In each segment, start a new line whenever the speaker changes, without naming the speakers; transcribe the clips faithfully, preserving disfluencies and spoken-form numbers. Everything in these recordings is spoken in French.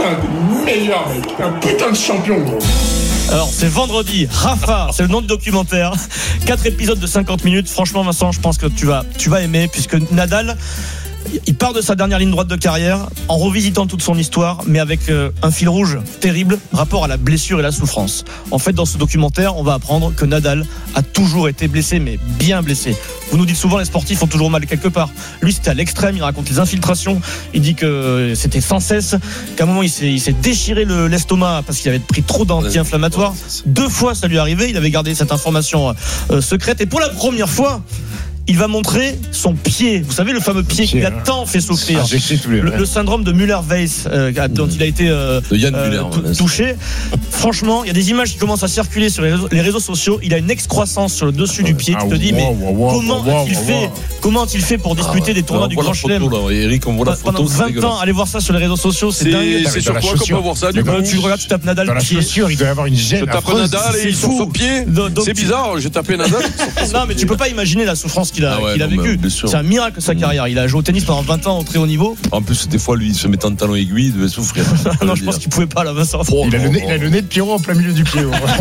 putain de meilleur mec, un putain de champion, gros.
Alors c'est vendredi, Rafa, c'est le nom du documentaire. Quatre épisodes de cinquante minutes. Franchement Vincent, je pense que tu vas, tu vas aimer, puisque Nadal, il part de sa dernière ligne droite de carrière en revisitant toute son histoire, mais avec euh, un fil rouge terrible, rapport à la blessure et la souffrance. En fait, dans ce documentaire, on va apprendre que Nadal a toujours été blessé, mais bien blessé. Vous nous dites souvent les sportifs ont toujours mal quelque part. Lui, c'était à l'extrême. Il raconte les infiltrations. Il dit que c'était sans cesse. Qu'à un moment, il s'est, il s'est déchiré le, l'estomac parce qu'il avait pris trop d'anti-inflammatoires. Deux fois, ça lui est arrivé. Il avait gardé cette information euh, secrète. Et pour la première fois, il va montrer son pied. Vous savez, le fameux pied qui a tant fait souffrir. Ah, le, le syndrome de Müller-Weiss, euh, dont il a été euh, euh, t- touché. Franchement, il y a des images qui commencent à circuler sur les réseaux, les réseaux sociaux. Il a une excroissance sur le dessus du pied. Tu te dis, mais comment a-t-il fait, comment a-t-il fait pour disputer des tournois du Grand Chelem pendant vingt ans? Allez voir ça sur les réseaux sociaux. C'est, c'est dingue.
C'est sur quoi qu'on peut voir ça? Du coup,
tu regardes, tu tapes Nadal.
Dans la chaussure, il doit y avoir une gêne.
Je tape Nadal et il sur son pied. C'est bizarre. J'ai tapé Nadal.
Non, mais tu peux pas imaginer la souffrance qu'il a, ah ouais, qu'il a non, vécu. C'est un miracle sa carrière. Il a joué au tennis pendant vingt ans au très haut niveau.
En plus, des fois, lui, il se met en talon aiguille, il devait souffrir.
Non, je pense qu'il pouvait pas là, Vincent.
Oh, il, a le nez, il a le nez de Pierrot en plein milieu du pied.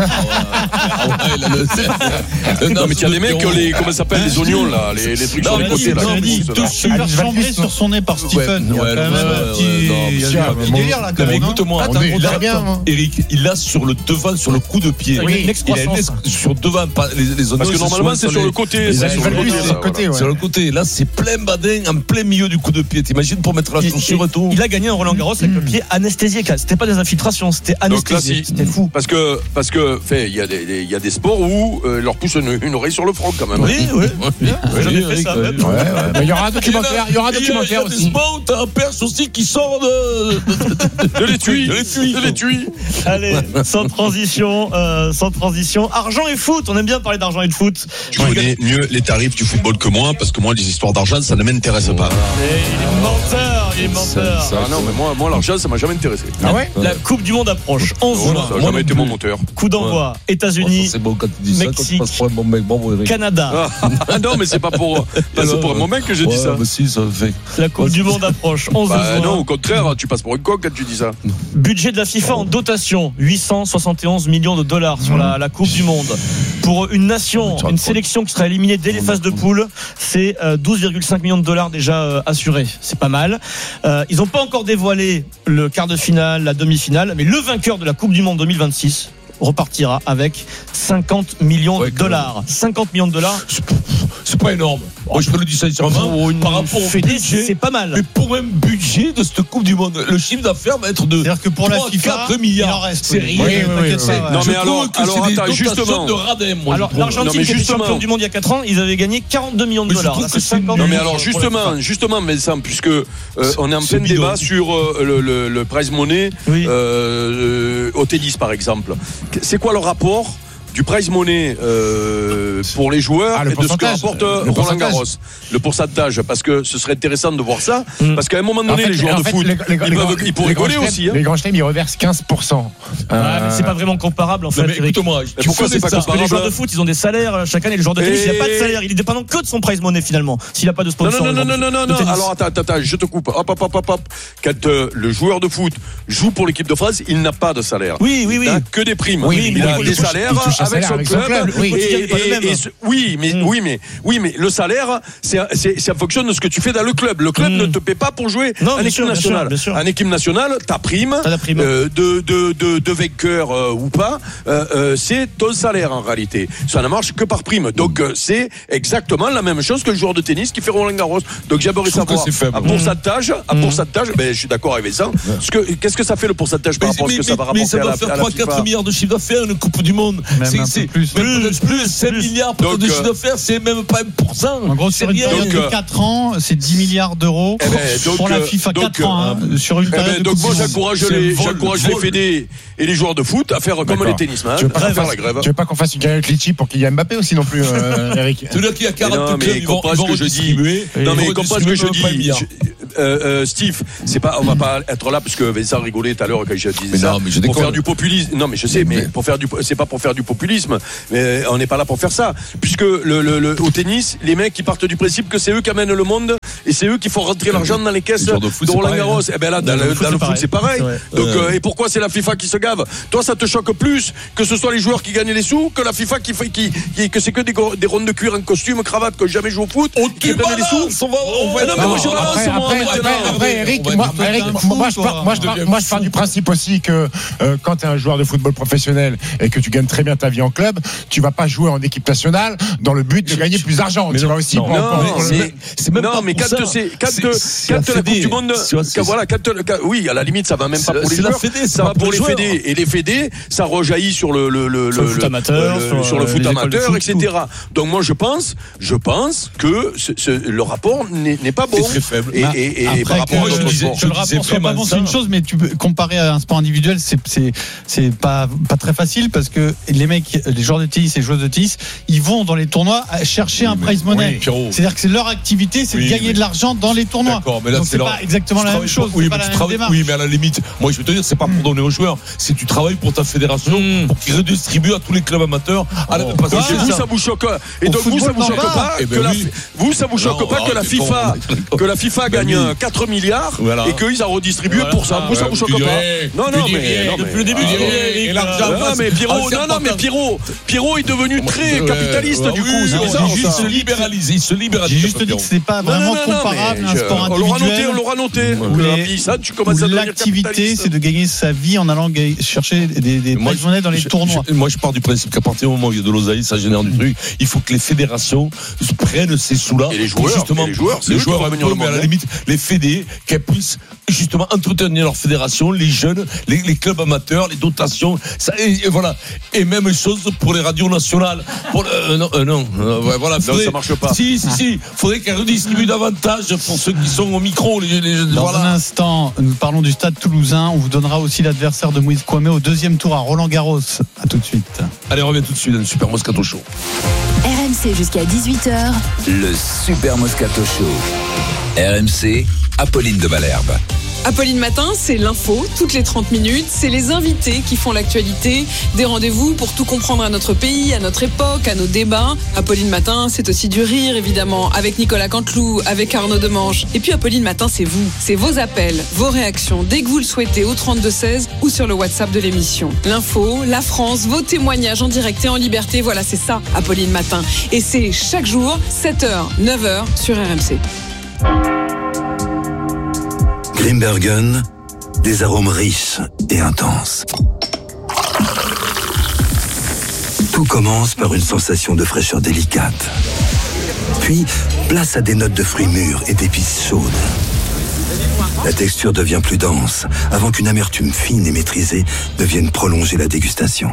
Ah ouais, il a le... Non, mais il y a des mecs, les, comment ça s'appelle, les oignons là, les, les trucs sur les côtés là.
Il est chambré sur son nez par Stephen. Il y a quand même un petit délire là.
Mais écoute-moi, Eric, il a sur le devant, sur le coup de pied.
Il
a sur devant, les oignons.
Parce que normalement, c'est sur le côté.
Sur le côté, là c'est plein badin en plein milieu du coup de pied. T'imagines pour mettre la chaussure et tout.
Il a gagné un Roland Garros avec le pied anesthésié. C'était pas des infiltrations, c'était anesthésié. C'était fou.
Parce que parce que fait il y a des il y a des sports où euh, leur pousse une, une oreille sur le front quand même.
Oui oui. J'en ai fait ça.
Il y aura un documentaire, il y aura un documentaire aussi.
Il y a des sports où t'as un perche aussi qui sort de
de l'étui, de l'étui.
Allez, sans transition, sans transition. Argent et foot. On aime bien parler d'argent et de foot.
Tu connais mieux les tarifs du football que moi, parce que moi, les histoires d'argent, ça ne m'intéresse pas.
Et il est menteur, il est menteur.
Ça, ça, ah non, mais moi, moi l'argent, ça m'a jamais intéressé.
Ah ouais? La Coupe du Monde approche. onze juin.
Ça n'a jamais été mon moteur.
Coup d'envoi. Ouais. États-Unis,
c'est bon quand tu dis ça,
Mexique,
quand tu passes pour un bon mec, bon,
Canada.
Ah non, mais c'est pas pour, pas c'est pour un bon mec que je dis
ouais,
ça.
Bah si, ça fait.
La Coupe du Monde approche. onze
bah,
juin.
Non, au contraire, tu passes pour un coq quand tu dis ça.
Budget de la FIFA en dotation, huit cent soixante et onze millions de dollars sur la, la Coupe du Monde. Pour une nation, une sélection qui sera éliminée dès les phases de poule, c'est douze virgule cinq millions de dollars déjà euh, assurés. C'est pas mal. Euh, ils n'ont pas encore dévoilé le quart de finale, la demi-finale, mais le vainqueur de la Coupe du Monde deux mille vingt-six repartira avec cinquante millions de dollars. cinquante millions de dollars.
C'est, c'est pas énorme. Moi, je te le dis sincèrement. Par rapport au
fédé,
budget,
c'est pas mal.
Mais pour un budget de cette Coupe du Monde, le chiffre d'affaires va être de
c'est-à-dire que pour la FIFA,
quatre milliards.
Il en reste.
C'est rien.
Oui, oui, oui, oui,
oui. Non, mais alors, alors attends, justement.
De radin, moi,
alors, l'Argentine qui était champion du monde il y a quatre ans, ils avaient gagné quarante-deux millions de
mais
dollars. Là, c'est cinquante
non, mais alors, justement, justement, Vincent, puisque euh, on est en plein débat sur euh, le, le, le prize money oui. euh, au tennis, par exemple. C'est quoi le rapport du prize money euh, pour les joueurs ah, et de ce que rapporte Roland Garros, le pourcentage, parce que ce serait intéressant de voir ça, mmh. parce qu'à un moment donné, en fait, les joueurs de fait, foot, les, les, les, ils, peuvent, ils pourraient rigoler aussi. Hein.
Les grands chelems, ils reversent quinze pour cent.
Euh... Ouais, mais c'est pas vraiment comparable en fait.
Mais écoute-moi,
tu pourquoi c'est pas comparable? Parce que les joueurs de foot, ils ont des salaires chaque année. Les joueurs de tennis, et... il n'y a pas de salaire. Il est dépendant que de son prize money finalement. S'il n'a pas de sponsor.
Non, non, non, non, non, non. Alors attends, attends, attends, je te coupe. Hop, hop, hop, hop, hop. Quand euh, le joueur de foot joue pour l'équipe de France, il n'a pas de salaire.
Oui, oui, oui.
Il n'a que des primes.
Oui,
il a des salaires avec son club.
Oui, et, et, et,
oui, mais, mmh. oui, mais, oui, mais le salaire, c'est, c'est, c'est en fonction de ce que tu fais dans le club. Le club mmh. ne te paie pas pour jouer non, en équipe sûr, nationale. Bien sûr, bien sûr. En équipe nationale, ta prime, prime. Euh, de, de, de, de vainqueur euh, ou pas, euh, euh, c'est ton salaire en réalité. Ça ne marche que par prime. Donc euh, c'est exactement la même chose que le joueur de tennis qui fait Roland Garros. Donc j'aimerais savoir à pourcentage, à mmh. pourcentage, ben je suis d'accord avec ça. Parce que qu'est-ce que ça fait le pourcentage par rapport à ce que ça va rapporter à la FIFA?
Mais ça va faire trois à quatre milliards de chiffre d'affaires une Coupe du Monde. C'est plus. Plus, sept milliards pour de chiffre d'affaires, c'est même pas un pour cent.
En gros, sur une période de quatre ans, c'est dix milliards d'euros eh ben, donc, pour la FIFA. Donc, quatre ans, hein, euh, sur une période eh ben,
donc moi, j'encourage les, vol, j'encourage vol. les fédés et les joueurs de foot à faire D'accord. comme les tennisman, à faire la grève.
Tu veux pas qu'on fasse une carrière avec Litchi pour qu'il y ait Mbappé aussi non plus, euh, Eric?
C'est-à-dire qu'il y a quarante clubs, ils vont redistribuer.
Non, mais comprends ce que je dis. Steve, c'est pas, on va pas être là parce que Vincent rigolait tout à l'heure quand je disais ça. Pour faire du populisme. Non, mais je sais, mais pour faire du, c'est pas pour faire du populisme. Mais on n'est pas là pour faire ça, puisque le, le, le, au tennis, les mecs qui partent du principe que c'est eux qui amènent le monde et c'est eux qui font rentrer l'argent dans les caisses de,
foot,
de Roland
pareil,
Garros.
hein.
Et ben là, dans, dans le, foot, dans le foot, c'est pareil. C'est Donc, euh, et pourquoi c'est la FIFA qui se gave? Toi, ça te choque plus que ce soit les joueurs qui gagnent les sous que la FIFA qui fait, qui, qui que c'est que des, des rondes de cuir en costume, cravate, que jamais joué au foot.
Oh, tu balances,
les sous.
On va, on va,
non, mais moi, je balance,
après,
moi,
après,
maintenant.
après, après, Eric, moi, Eric, moi, je pars, moi, je pars, moi, je pars du principe aussi que euh, quand tu es un joueur de football professionnel et que tu gagnes très bien ta vie en club, tu vas pas jouer en équipe nationale dans le but de gagner plus d'argent. Tu vas aussi.
Non, c'est même pas. Non, mais quand c'est quand quand la Coupe du Monde, voilà, quand oui, à la limite, ça va même pas pour les joueurs, ça va pour les fédés et les fédés, ça rejaillit sur le le le
le foot amateur,
sur le foot amateur, et cetera. Donc moi, je pense, je pense que le rapport n'est pas bon.
C'est très faible.
Et et par rapport à d'autres sports,
le rapport soit pas bon, c'est une chose, mais tu peux comparer à un sport individuel, c'est c'est c'est pas pas très facile parce que les mecs, les joueurs de tennis et les joueuses de tennis, ils vont dans les tournois chercher un prize money. C'est-à-dire que c'est leur activité, c'est de gagner de l'argent dans les tournois.
D'accord, mais là
donc c'est
leur...
pas exactement la même chose.
Oui, mais, tu travailles... oui, mais à la limite, moi je vais te dire, c'est pas pour donner aux joueurs, c'est tu travailles pour ta fédération, mmh. pour qu'ils redistribuent à tous les clubs amateurs.
Oh. À la... Parce que ah, vous, ça vous choque. Et donc vous, ça vous choque pas que la vous, ça vous choque pas que la FIFA, que la FIFA gagne quatre milliards et qu'ils en redistribuent pour ça. Vous, ça vous choque pas. Non, non, mais
depuis le début,
et l'argent. Non, mais Pierrot, non, non, mais Pierrot, Pierrot est devenu très capitaliste du coup. C'est bizarre.
Il se libéralise, il se libéralise.
J'ai juste dit que c'est pas vraiment comparable à un sport individuel.
On l'aura noté, on l'aura noté. Ça, tu commences à devenir capitaliste.
L'activité, c'est de gagner sa vie en allant chercher des, des prize money dans les
je,
tournois.
Je, moi, je pars du principe qu'à partir du moment où il y a de l'oseille, ça génère du truc. Il faut que les fédérations prennent ces sous-là.
Et les joueurs,
justement,
et les joueurs,
les joueurs, un peu, mais à la limite, les fédés, qu'elles puissent justement entretenir leur fédération, les jeunes, les, les clubs amateurs, les dotations, ça, et, et voilà. Et même chose pour les radios nationales. Pour, euh, non, euh, non, euh, ouais, voilà.
Faudrait, non, ça marche pas.
Si, si, si. Faudrait qu'elles redistribuent davantage pour ceux qui sont au micro. Les, les,
Dans
voilà.
un instant, nous parlons du Stade Toulousain. On vous donnera aussi l'adversaire de Moïse Kouamé au deuxième tour à Roland-Garros. À tout de suite.
Allez, on revient tout de suite dans le Super Moscato Show.
R M C jusqu'à dix-huit heures.
Le Super Moscato Show. R M C, Apolline de Malherbe.
Apolline Matin, c'est l'info, toutes les trente minutes. C'est les invités qui font l'actualité. Des rendez-vous pour tout comprendre à notre pays, à notre époque, à nos débats. Apolline Matin, c'est aussi du rire, évidemment, avec Nicolas Canteloup, avec Arnaud Demange. Et puis Apolline Matin, c'est vous. C'est vos appels, vos réactions, dès que vous le souhaitez, au trente-deux seize ou sur le WhatsApp de l'émission. L'info, la France, vos témoignages en direct et en liberté. Voilà, c'est ça, Apolline Matin. Et c'est chaque jour, sept heures, neuf heures, sur R M C.
Grimbergen, des arômes riches et intenses. Tout commence par une sensation de fraîcheur délicate. Puis, place à des notes de fruits mûrs et d'épices chaudes. La texture devient plus dense, avant qu'une amertume fine et maîtrisée ne vienne prolonger la dégustation.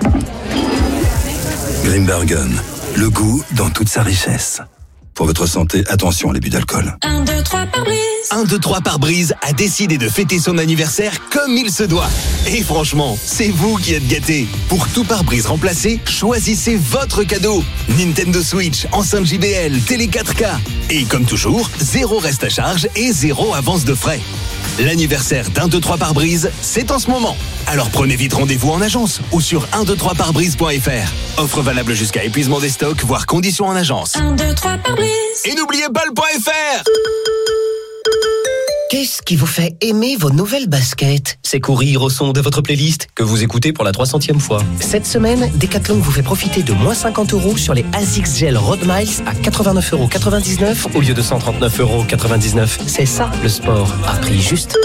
Grimbergen, le goût dans toute sa richesse. Pour votre santé, attention à l'abus d'alcool.
un, deux, trois par brise.
un, deux, trois par brise a décidé de fêter son anniversaire comme il se doit. Et franchement, c'est vous qui êtes gâtés. Pour tout pare-brise remplacé, choisissez votre cadeau. Nintendo Switch, enceinte J B L, télé quatre K. Et comme toujours, zéro reste à charge et zéro avance de frais. L'anniversaire d'un, deux, trois par brise, c'est en ce moment. Alors prenez vite rendez-vous en agence ou sur un, deux, trois par brise point f r. Offre valable jusqu'à épuisement des stocks, voire conditions en agence.
un, deux, trois par brise.
Et n'oubliez pas le .fr.
Qu'est-ce qui vous fait aimer vos nouvelles baskets? C'est courir au son de votre playlist que vous écoutez pour la trois centième fois. Cette semaine, Decathlon vous fait profiter de moins cinquante euros sur les Asics Gel Road Miles à quatre-vingt-neuf euros quatre-vingt-dix-neuf au lieu de cent trente-neuf euros quatre-vingt-dix-neuf. C'est ça le sport à prix juste.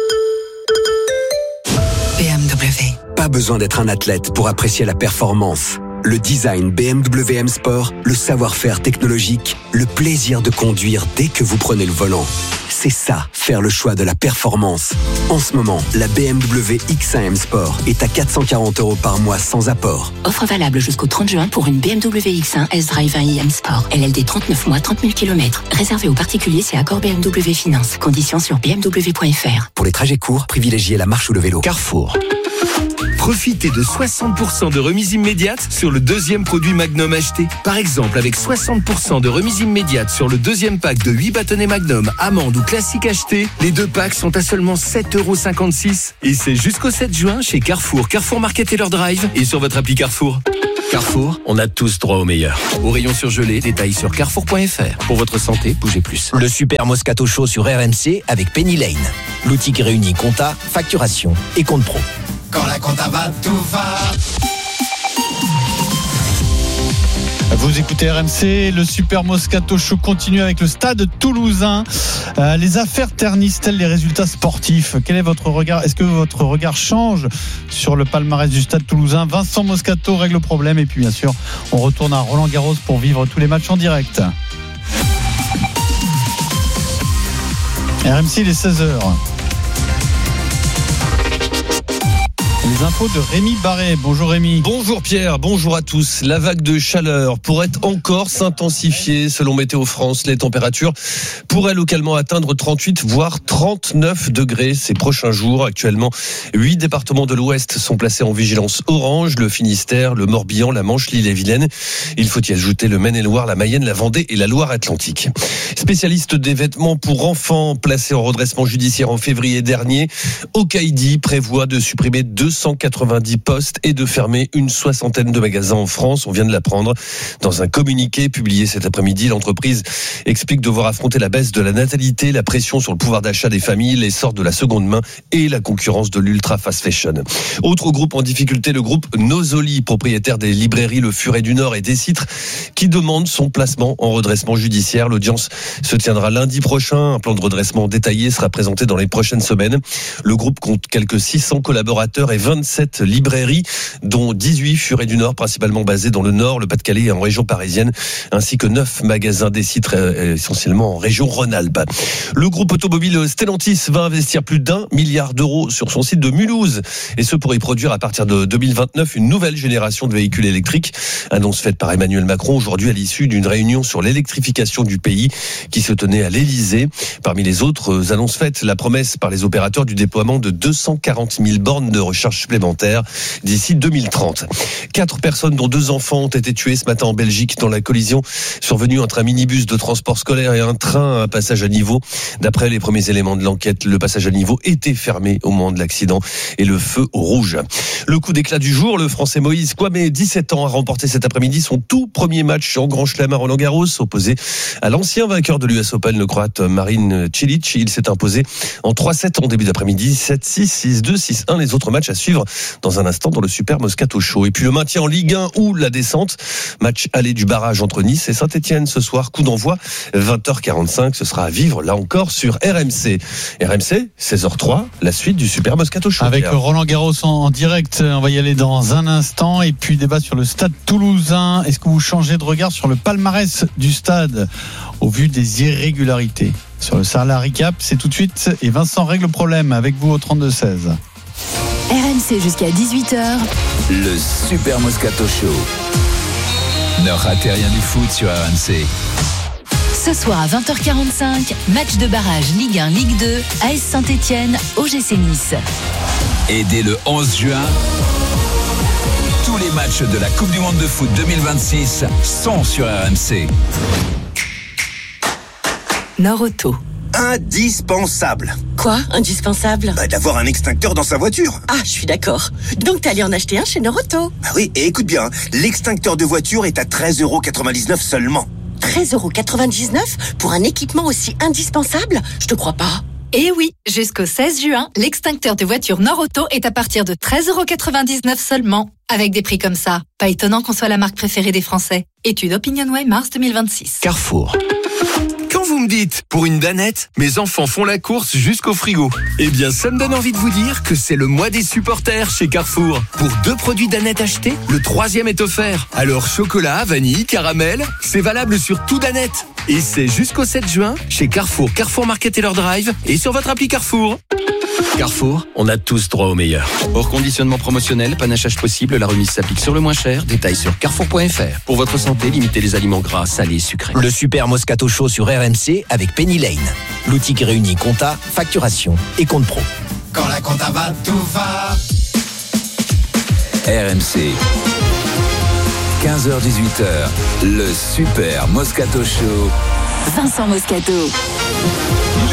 B M W.
Pas besoin d'être un athlète pour apprécier la performance. Le design B M W M Sport, le savoir-faire technologique, le plaisir de conduire dès que vous prenez le volant. C'est ça, faire le choix de la performance. En ce moment, la B M W X un M Sport est à quatre cent quarante euros par mois sans apport.
Offre valable jusqu'au trente juin pour une B M W X un S-Drive un i M Sport. L L D trente-neuf mois, trente mille kilomètres. Réservé aux particuliers, c'est accord B M W Finance. Conditions sur b m w point f r.
Pour les trajets courts, privilégiez la marche ou le vélo. Carrefour.
Profitez de soixante pour cent de remise immédiate sur le deuxième produit Magnum acheté. Par exemple, avec soixante pour cent de remise immédiate sur le deuxième pack de huit bâtonnets Magnum, amande ou classique acheté, les deux packs sont à seulement sept euros cinquante-six. Et c'est jusqu'au sept juin chez Carrefour, Carrefour Market et leur Drive et sur votre appli Carrefour. Carrefour, on a tous droit au meilleur. Au rayon surgelé, détails sur carrefour point f r. Pour votre santé, bougez plus.
Le Super Moscato Show sur R M C avec Penny Lane. L'outil qui réunit compta, facturation et compte pro.
Quand la compta va, tout va.
Vous écoutez R M C, le Super Moscato Show continue avec le Stade Toulousain. Euh, les affaires ternissent-elles les résultats sportifs ? Quel est votre regard ? Est-ce que votre regard change sur le palmarès du Stade Toulousain ? Vincent Moscato règle le problème et puis bien sûr, on retourne à Roland-Garros pour vivre tous les matchs en direct. R M C, il est seize heures. Les infos de Rémi Barré. Bonjour Rémi.
Bonjour Pierre, bonjour à tous. La vague de chaleur pourrait encore s'intensifier selon Météo France. Les températures pourraient localement atteindre trente-huit voire trente-neuf degrés ces prochains jours. Actuellement, huit départements de l'Ouest sont placés en vigilance orange. Le Finistère, le Morbihan, la Manche, l'Ille-et-Vilaine. Il faut y ajouter le Maine-et-Loire, la Mayenne, la Vendée et la Loire-Atlantique. Spécialiste des vêtements pour enfants placé en redressement judiciaire en février dernier, Okaïdi prévoit de supprimer deux cent quatre-vingt-dix postes et de fermer une soixantaine de magasins en France. On vient de l'apprendre. Dans un communiqué publié cet après-midi, l'entreprise explique devoir affronter la baisse de la natalité, la pression sur le pouvoir d'achat des familles, l'essor de la seconde main et la concurrence de l'ultra fast fashion. Autre groupe en difficulté, le groupe Nosoli, propriétaire des librairies Le Furet du Nord et des Citres, qui demande son placement en redressement judiciaire. L'audience se tiendra lundi prochain. Un plan de redressement détaillé sera présenté dans les prochaines semaines. Le groupe compte quelques six cents collaborateurs et vingt-sept librairies, dont dix-huit Furet du Nord, principalement basées dans le Nord, le Pas-de-Calais et en région parisienne, ainsi que neuf magasins des Citres, essentiellement en région Rhône-Alpes. Le groupe automobile Stellantis va investir plus d'un milliard d'euros sur son site de Mulhouse, et ce pour y produire à partir de deux mille vingt-neuf une nouvelle génération de véhicules électriques. Annonce faite par Emmanuel Macron aujourd'hui à l'issue d'une réunion sur l'électrification du pays qui se tenait à l'Élysée. Parmi les autres annonces faites, la promesse par les opérateurs du déploiement de deux cent quarante mille bornes de recharge supplémentaires d'ici deux mille trente. Quatre personnes, dont deux enfants, ont été tuées ce matin en Belgique dans la collision survenue entre un minibus de transport scolaire et un train à passage à niveau. D'après les premiers éléments de l'enquête, le passage à niveau était fermé au moment de l'accident et le feu au rouge. Le coup d'éclat du jour, le Français Moïse Kouamé, dix-sept ans, a remporté cet après-midi son tout premier match en Grand Chelem à Roland-Garros, opposé à l'ancien vainqueur de l'U S Open, le Croate Marin Cilic. Il s'est imposé en trois sept en début d'après-midi, sept six, six deux, six un. Les autres matchs à suivre dans un instant dans le Super Moscato Show. Et puis le maintien en Ligue un ou la descente, match aller du barrage entre Nice et Saint-Etienne ce soir, coup d'envoi vingt heures quarante-cinq, ce sera à vivre là encore sur R M C. R M C, seize heures trois, la suite du Super Moscato Show.
Avec Roland Garros en, en direct, on va y aller dans un instant, et puis débat sur le Stade Toulousain. Est-ce que vous changez de regard sur le palmarès du stade au vu des irrégularités? Sur le salary cap, c'est tout de suite, et Vincent règle le problème avec vous au trente-deux seize.
R M C jusqu'à dix-huit heures.
Le Super Moscato Show. Ne ratez rien du foot sur R M C.
Ce soir à vingt heures quarante-cinq, match de barrage Ligue un, Ligue deux, A S Saint-Etienne, O G C Nice.
Et dès le onze juin, tous les matchs de la Coupe du Monde de foot deux mille vingt-six sont sur R M C.
Norauto.
Indispensable.
Quoi, indispensable?
Bah, d'avoir un extincteur dans sa voiture.
Ah, je suis d'accord. Donc t'es allé en acheter un chez Norauto?
Bah oui, et écoute bien, l'extincteur de voiture est à treize euros quatre-vingt-dix-neuf seulement.
treize euros quatre-vingt-dix-neuf pour un équipement aussi indispensable? Je te crois pas.
Eh oui, jusqu'au seize juin, l'extincteur de voiture Norauto est à partir de treize euros quatre-vingt-dix-neuf seulement. Avec des prix comme ça, pas étonnant qu'on soit la marque préférée des Français. Étude OpinionWay mars deux mille vingt-six.
Carrefour. Quand vous me dites, pour une danette, mes enfants font la course jusqu'au frigo, eh bien ça me donne envie de vous dire que c'est le mois des supporters chez Carrefour. Pour deux produits danette achetés, le troisième est offert. Alors chocolat, vanille, caramel, c'est valable sur tout danette. Et c'est jusqu'au sept juin chez Carrefour, Carrefour Market et leur Drive et sur votre appli Carrefour. Carrefour, on a tous droit au meilleur. Hors conditionnement promotionnel, panachage possible, la remise s'applique sur le moins cher. Détails sur carrefour point f r. Pour votre santé, limitez les aliments gras, salés, sucrés.
Le Super Moscato Show sur R M C avec Penny Lane. L'outil qui réunit compta, facturation et compte pro.
Quand la compta va, tout va.
R M C. quinze heures dix-huit heures. Le Super Moscato Show.
Vincent Moscato.
Il est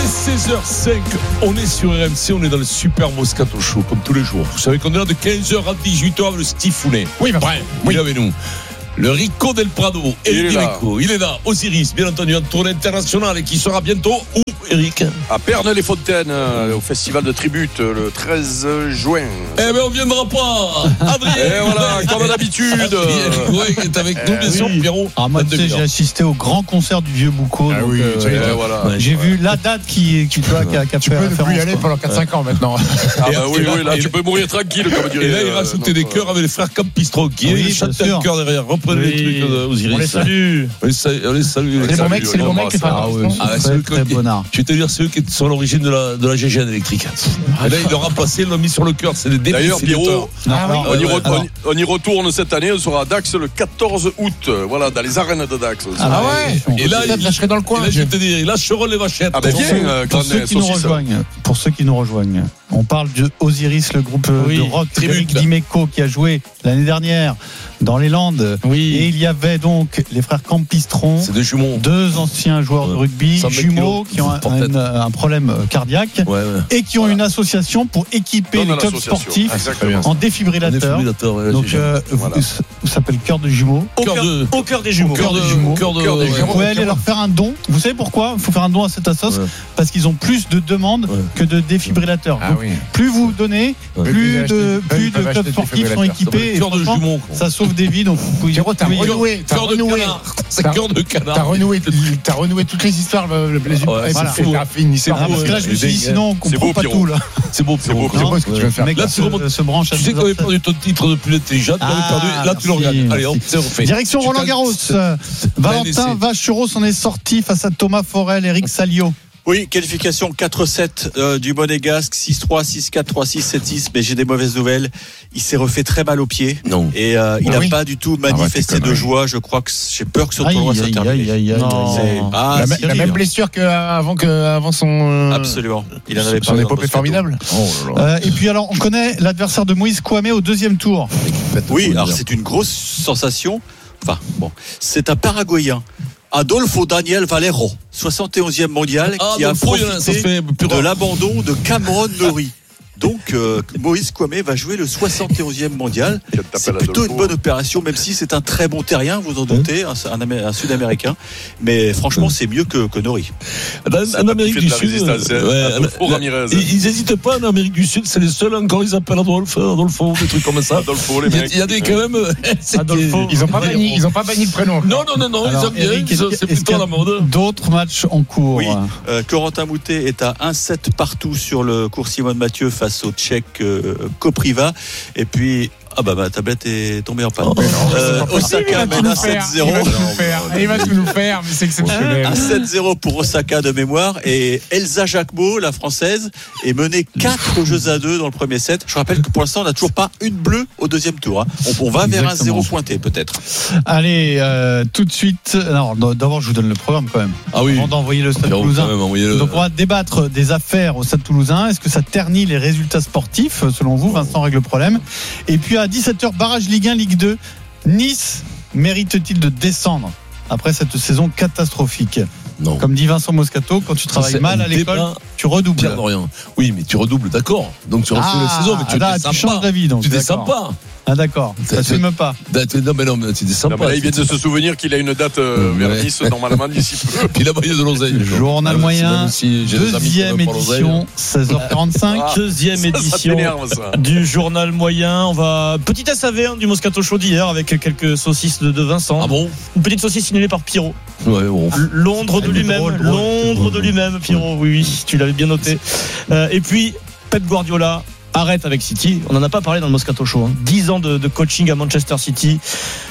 seize heures cinq, on est sur R M C, on est dans le Super Moscato Show, comme tous les jours. Vous savez qu'on est là de quinze heures à dix-huit heures avec le Steve Founet.
Oui, bah,
bref, oui. Il est avec nous. Le Rico Del Prado, Eric Dimeco, il est là. Osiris, bien entendu, en tournée internationale et qui sera bientôt où, Eric?
À Pernes-les-Fontaines, euh, au festival de Tribute, le treize juin.
Eh ben, on viendra pas. Adrien.
Et voilà, comme d'habitude.
Oui, qui est avec nous, bien sûr, Pierrot.
Ah, moi, tu sais, j'ai assisté au grand concert du Vieux Boucau.
Ah
donc,
oui,
euh,
tu sais,
euh,
voilà.
J'ai vu la date qui, qui, toi, qui a, qui a
tu
fait
peux ne
référence,
plus y aller
quoi.
pendant quatre cinq ans maintenant.
Ah bah oui, oui, là, tu peux mourir tranquille, comme dirait.
Et là, il rajoutait des chœurs avec les frères Campistro qui
Oui,
chantaient
bien
un
sûr.
chœur derrière. Reprenez
Oui.
les trucs d'Osiris.
On les salue.
On les salue. On les salue.
C'est les bons mecs, c'est les bons mecs qui
Ah oui,
font
Ah,
c'est
c'est
très,
eux
très
qui-
bonnard.
Je vais te dire, c'est eux qui sont à l'origine de la, de la G G N électrique. Et là, ils l'ont remplacé, ils l'ont mis sur le cœur. C'est des défis.
D'ailleurs, Pierrot,
Ah, oui.
on, y
ouais,
re-
ouais.
on y- on y retourne cette année, on sera à Dax le quatorze août, voilà, dans les arènes de Dax.
Ah ouais.
Et là,
il lâcherait dans le coin.
Et là, je vais te dire, ils lâcheront les vachettes.
Ah ben
Pour
viens,
ceux-
euh,
pour
Grand
ceux qui nous
saucisse.
rejoignent, pour ceux qui nous rejoignent, on parle de Osiris, le groupe
Oui,
de rock
Tribute.
Eric Dimeco qui a joué l'année dernière dans les Landes.
Oui.
Et il y avait donc les frères Campistron,
C'est des jumeaux.
deux anciens joueurs de
Ouais.
rugby,
cent vingt
jumeaux
kilos
qui ont un,
pour tête.
un- un problème cardiaque
Ouais, ouais.
et qui ont une association pour équiper
Donne
les
à
clubs
l'association.
sportifs
Exactement.
en défibrillateur.
Défibrillateur, ouais,
Donc,
G G N.
euh,
Voilà.
vous- ça s'appelle Cœur de Jumeaux.
Au
Cœur
cœur,
de-
au cœur des jumeaux.
Cœur de
jumeaux.
Cœur de.
Cœur des
Vous
jumeaux.
pouvez aller leur faire un don. Vous savez pourquoi il faut faire un don à cette association?
Ouais.
Parce qu'ils ont plus de demandes
Ouais.
que de défibrillateurs.
Ah
Donc,
oui.
plus vous donnez,
Ouais.
plus
Plus
de,
acheter-
plus
ils peuvent
de
acheter
clubs
des
sportifs sont
défibrillateurs.
équipés. et
Cœur de
franchement,
jumeaux.
ça sauve des vies. Donc, vous pouvez-
Pierrot, t'as
vous pouvez-
renoué, t'as
Cœur de
renoué.
canard. C'est
T'as-
cœur de
T'as
canard.
renoué, t'as renoué toutes les histoires. le- les-
Ouais,
T'as
c'est
fait- t'as fait une histoire.
Ah, parce que là, je me suis dit, sinon, on
C'est
comprend
beau,
pas
Pierrot.
tout. Là.
C'est beau,
C'est beau,
Pierrot.
C'est beau ce que tu viens de faire.
Le mec
Là,
qui
tu remontes-
se, se branche à
Tu sais
ses
qu'on avait
orteils.
perdu ton titre de plus intelligent, tu l'avais
Ah,
perdu, là tu le
merci.
regagnes. Allez, hop, c'est refait.
Direction
Tu
Roland
t'as-
Garros. Valentin Vachereau s'en est sorti face à Thomas Forel, Eric Salio.
Oui, qualification quatre sept euh, du Monégasque, six trois, six quatre, trois six, sept six, mais j'ai des mauvaises nouvelles. Il s'est refait très mal au pied.
Non.
Et euh, il
Ah
n'a
oui.
pas du tout
Ah ouais,
manifesté
t'es
de
connerie.
joie. Je crois que j'ai peur que ce
Aïe,
tournoi soit
aïe,
terminé.
aïe, aïe, aïe,
Non.
aïe.
Ah,
La,
si,
la même blessure qu'avant que, avant son. euh,
absolument. Il en avait
Son
pas.
épopée formidable. Oh là là.
Euh, et puis alors, on connaît l'adversaire de Moïse Kouamé au deuxième tour.
Oui, alors c'est une grosse sensation. Enfin, bon, c'est un Paraguayen. Adolfo Daniel Valero, soixante et onzième mondial,
Ah,
qui a
Adolfo, il y en a, ça
profité
fait plus
de
rare.
l'abandon de Cameron Norrie. Donc, euh, Moïse Kouamé va jouer le soixante et onzième mondial. C'est plutôt une bonne opération, même si c'est un très bon terrien, vous en doutez, un, un, Amé- un Sud-Américain. Mais franchement, c'est mieux que, que Norrie.
En, en Amérique
fait
du
de la
Sud,
résistance, hein.
ouais,
Adolfo
là,
Ramirez.
ils ils hésitent pas en Amérique du Sud, c'est les seuls encore, ils appellent Adolfo, Adolfo, des trucs comme ça.
Adolfo, les
Il y a-
mecs.
il y a des quand même. c'est-
Adolfo.
Ils ont pas banni, ils ont pas banni le prénom.
Non, non, non, non, ils
Alors,
aiment bien,
Eric,
ils-
est-ce-
c'est
est-ce
plutôt
qu'il y
à
a
la mode.
D'autres matchs en cours.
Oui, euh, Corentin Moutet est à un sept partout sur le cours Simone Mathieu face au Tchèque euh, Kopriva. Et puis, ah bah ma tablette est tombée en panne. Euh, Osaka mène à sept zéro.
Il va tout nous faire. Il va tout nous faire, mais c'est exceptionnel.
À sept zéro pour Osaka de mémoire. Et Elsa Jacquemot, la française, est menée quatre jeux à deux dans le premier set. Je rappelle que pour l'instant, on n'a toujours pas une bleue au deuxième tour. hein. On, on va vers un
Exactement.
zéro pointé, peut-être.
Allez, euh, tout de suite. Alors, d'abord, je vous donne le programme quand même.
Ah oui.
Avant d'envoyer le Stade
Pierrot,
Toulousain.
quand même, envoyez-le.
Donc, on va débattre des affaires au Stade Toulousain. Est-ce que ça ternit les résultats sportifs, selon vous? Vincent règle le problème. Et puis, à dix-sept heures, barrage Ligue un, Ligue deux. Nice mérite-t-il de descendre après cette saison catastrophique?
Non.
Comme dit Vincent Moscato, quand tu travailles
c'est
mal
un
à l'école,
débat.
tu redoubles.
Pierre Dorian. Oui, mais tu redoubles, d'accord. Donc tu refais
Ah,
la saison, mais tu
là,
descends
tu changes
pas.
d'avis, donc,
Tu descends
d'accord.
pas.
Ah d'accord, ça
Tu-
s'assume pas.
Non, mais non, mais tu descends
Non, mais
pas.
là, il vient de se souvenir qu'il a une date euh, vers
Ouais.
Nice, normalement, d'ici peu.
Puis là-bas, il y a de l'oseille.
Journal
Ah,
moyen,
même si j'ai des amis qui
deuxième
n'aiment pas l'oseille.
édition, seize heures quarante-cinq.
Ah,
Deuxième
ça, ça
édition
t'énerve, ça.
du journal moyen. On va petit S A V hein, du Moscato Show d'hier avec quelques saucisses de, de Vincent.
Ah bon?
Une petite saucisse signalée par Pierrot.
Ouais, bon.
L- Londres de
Elle est
lui-même,
drôle, drôle,
Londres
drôle.
de lui-même, Pierrot. Oui, oui, tu l'avais bien noté. Euh, et puis Pep Guardiola arrête avec City. On n'en a pas parlé dans le Moscato Show. Hein. dix ans de, de coaching à Manchester City.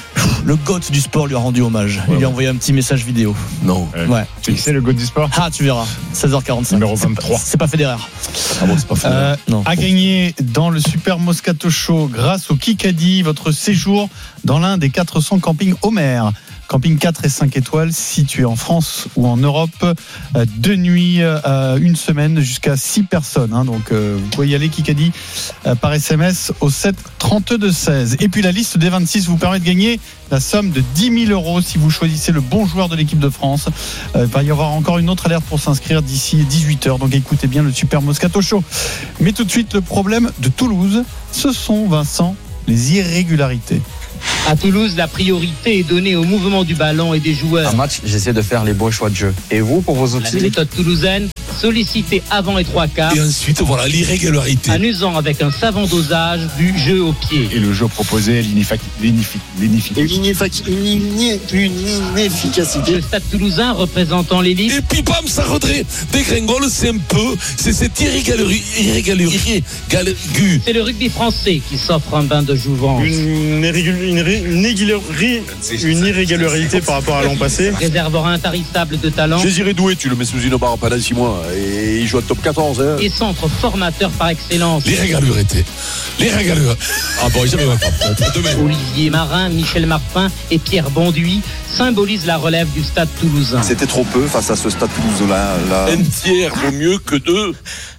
Le GOAT du sport lui a rendu hommage. Il lui a envoyé un petit message vidéo.
Non.
Ouais.
Tu sais le God du sport?
Ah, tu verras. seize heures quarante-cinq.
Numéro
C'est pas-
vingt-trois.
C'est pas Federer.
Ah bon, c'est pas faux.
Euh,
Non.
a gagné dans le Super Moscato Show grâce au Kikadi votre séjour dans l'un des quatre cents campings Homer. Camping quatre et cinq étoiles situé en France ou en Europe. Euh, deux nuits, euh, une semaine, jusqu'à six personnes. Hein, donc euh, vous pouvez y aller, Kikadi, euh, par S M S au sept trente-deux seize. Et puis la liste des vingt-six vous permet de gagner la somme de dix mille euros si vous choisissez le bon joueur de l'équipe de France. Euh, il va y avoir encore une autre alerte pour s'inscrire d'ici dix-huit heures. Donc écoutez bien le Super Moscato Show. Mais tout de suite, le problème de Toulouse, ce sont, Vincent, les irrégularités.
À Toulouse, la priorité est donnée au mouvement du ballon et des joueurs.
En match, j'essaie de faire les bons choix de jeu. Et vous, pour vos outils?
La méthode toulousaine, solliciter avant les trois quarts.
Et ensuite, voilà, l'irrégularité.
En usant avec un savant dosage du jeu au pied.
Et le jeu proposé, l'inefficacité.
Le Stade Toulousain représentant l'élite.
Et puis bam, ça redresse. Dégringole, c'est un peu, c'est cette irrégularité.
C'est le rugby français qui s'offre un bain de jouvence.
Une irrégularité. Une, une, irrégularité, une irrégularité par rapport à l'an passé.
Réservoir intarissable de talent.
Désiré Doué, tu le mets sous une barre pendant six mois et il joue au top quatorze. Hein.
Et centre formateur par excellence.
L'irrégularité. L'irrégularité. Ah bon, jamais pas.
Olivier Marin, Michel Marpin et Pierre Bonduit symbolisent la relève du Stade Toulousain.
C'était trop peu face à ce Stade Toulousain là.
Un tiers vaut mieux que deux.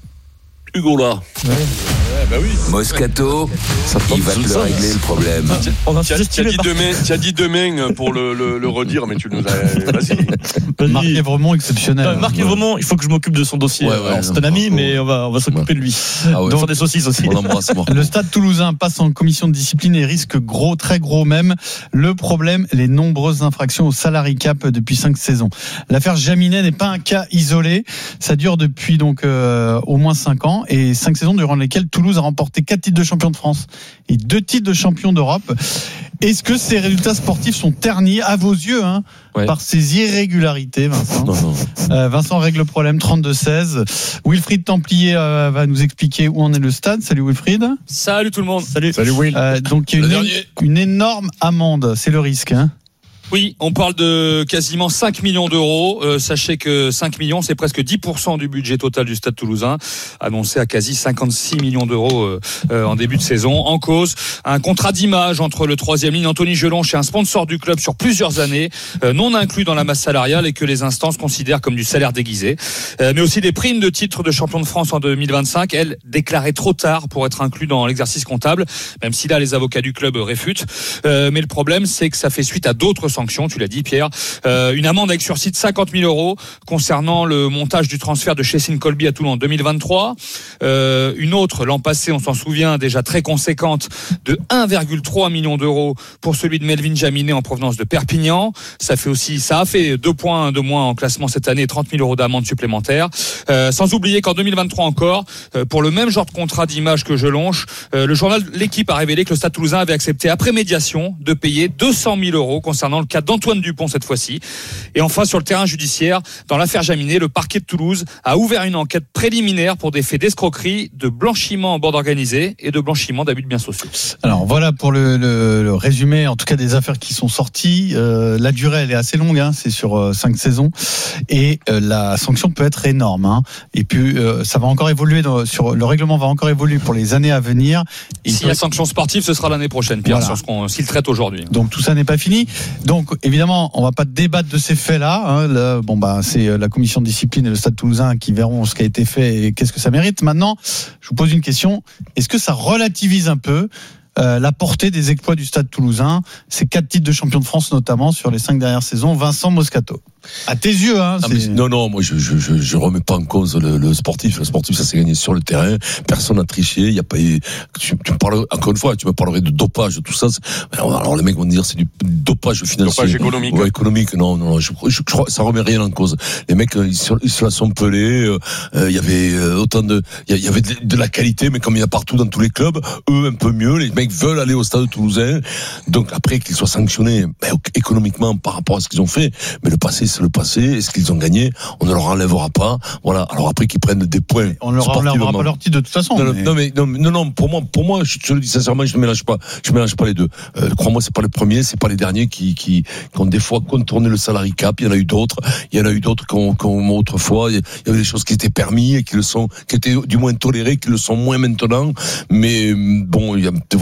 Hugo là. Ouais.
Bah oui.
Moscato, il va te le régler le problème.
Tu as dit demain, tu as dit demain pour le, le, le redire, mais tu nous as. Vas-y.
Marc Évremont exceptionnel.
Non, Marc Évremont, il faut que je m'occupe de son dossier. Ouais, ouais, c'est un ami, oh, mais on va, on va s'occuper ouais. de lui. Ah ouais. Donc, des saucisses aussi.
Le Stade Toulousain passe en commission de discipline et risque gros, très gros même. Le problème, les nombreuses infractions au salary cap depuis cinq saisons. L'affaire Jaminet n'est pas un cas isolé. Ça dure depuis donc euh, au moins cinq ans et cinq saisons durant lesquelles Toulouse a remporté quatre titres de champion de France et deux titres de champion d'Europe. Est-ce que ces résultats sportifs sont ternis à vos yeux hein, ouais. par ces irrégularités, Vincent? Non, non. Euh, Vincent règle le problème, trente-deux seize. Wilfried Templier euh, va nous expliquer où en est le stade. Salut Wilfried.
Salut tout le monde.
Salut. Salut Will. Euh, donc il y a une, une énorme amende, c'est le risque. Hein.
Oui, on parle de quasiment cinq millions d'euros. Euh, sachez que cinq millions, c'est presque dix pour cent du budget total du Stade Toulousain, annoncé à quasi cinquante-six millions d'euros euh, euh, en début de saison. En cause, un contrat d'image entre le troisième ligne Anthony Gelonche et un sponsor du club sur plusieurs années, euh, non inclus dans la masse salariale et que les instances considèrent comme du salaire déguisé. Euh, mais aussi des primes de titre de champion de France en deux mille vingt-cinq, elles déclarées trop tard pour être inclus dans l'exercice comptable, même si là les avocats du club réfutent. Euh, mais le problème, c'est que ça fait suite à d'autres sanctions. Tu l'as dit, Pierre. Euh, une amende avec sursis de cinquante mille euros concernant le montage du transfert de Chessine Colby à Toulon en deux mille vingt-trois. Euh, une autre, l'an passé, on s'en souvient, déjà très conséquente, de un virgule trois million d'euros pour celui de Melvin Jaminet en provenance de Perpignan. Ça fait aussi, ça a fait deux points de moins en classement cette année, trente mille euros d'amende supplémentaire. Euh, sans oublier qu'en deux mille vingt-trois encore, euh, pour le même genre de contrat d'image que Gelonche, euh, le journal L'Équipe a révélé que le Stade Toulousain avait accepté après médiation de payer deux cent mille euros concernant le cas d'Antoine Dupont cette fois-ci. Et enfin, sur le terrain judiciaire, dans l'affaire Jaminet, le parquet de Toulouse a ouvert une enquête préliminaire pour des faits d'escroquerie, de blanchiment en bande organisée et de blanchiment d'abus de biens sociaux.
Alors voilà pour le, le, le résumé, en tout cas des affaires qui sont sorties. Euh, la durée, elle est assez longue, hein, c'est sur euh, cinq saisons, et euh, la sanction peut être énorme. Hein. Et puis euh, ça va encore évoluer, dans, sur le règlement va encore évoluer pour les années à venir.
S'il y a sanction sportive, ce sera l'année prochaine, Pierre, voilà. sur ce qu'on s'il traite aujourd'hui.
Donc tout ça n'est pas fini. Donc évidemment, on va pas débattre de ces faits-là. Hein. Là, bon bah, c'est la commission de discipline et le Stade Toulousain qui verront ce qui a été fait et qu'est-ce que ça mérite. Maintenant, je vous pose une question. Est-ce que ça relativise un peu euh, la portée des exploits du Stade Toulousain, ces quatre titres de champion de France notamment sur les cinq dernières saisons? Vincent Moscato. À tes yeux, hein.
Ah, mais, non, non, moi je, je, je, je remets pas en cause le, le sportif. Le sportif, ça s'est gagné sur le terrain. Personne n'a triché. Il y a pas. Tu, tu me parles encore une fois. Tu me parlerais de dopage, tout ça. Alors, alors les mecs vont dire c'est du dopage financier.
Dopage économique.
Ouais, économique. Non, non. Je, je, je crois ça remet rien en cause. Les mecs, ils se, ils se la sont pelés. Il euh, y avait autant de, il y avait de, de la qualité, mais comme il y a partout dans tous les clubs, eux un peu mieux. Les mecs veulent aller au Stade Toulousain. Donc après qu'ils soient sanctionnés, ben, économiquement par rapport à ce qu'ils ont fait, mais le passé c'est le passé. Est-ce qu'ils ont gagné? On ne leur enlèvera pas. Voilà. Alors après qu'ils prennent des points.
On ne leur enlèvera pas leur titre de toute façon.
Non, mais... non, mais non, non, non. Pour moi, pour moi, je te le dis sincèrement, je ne mélange pas. Je mélange pas les deux. Euh, crois-moi, c'est pas le premier, c'est pas les derniers qui, qui, qui ont des fois contourné le salary cap. Il y en a eu d'autres. Il y en a eu d'autres qui ont, qui ont autrefois. Il y avait des choses qui étaient permis et qui le sont, qui étaient du moins tolérées, qui le sont moins maintenant. Mais bon, il y a, voilà.